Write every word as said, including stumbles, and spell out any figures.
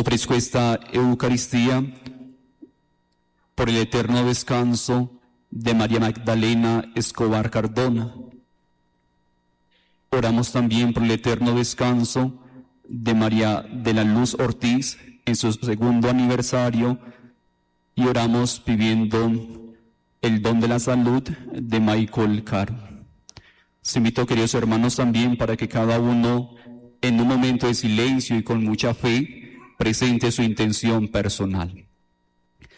Ofrezco esta Eucaristía por el eterno descanso de María Magdalena Escobar Cardona. Oramos también por el eterno descanso de María de la Luz Ortiz en su segundo aniversario y oramos pidiendo el don de la salud de Michael Caro. Os invito, queridos hermanos, también para que cada uno en un momento de silencio y con mucha fe presente su intención personal.